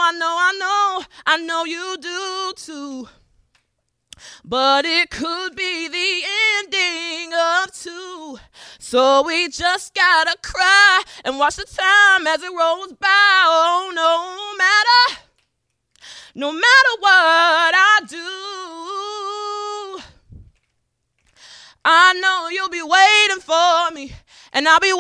I know you do too. But it could be the ending of two. So we just gotta cry and watch the time as it rolls by. Oh, no matter what I do, I know you'll be waiting for me, and I'll be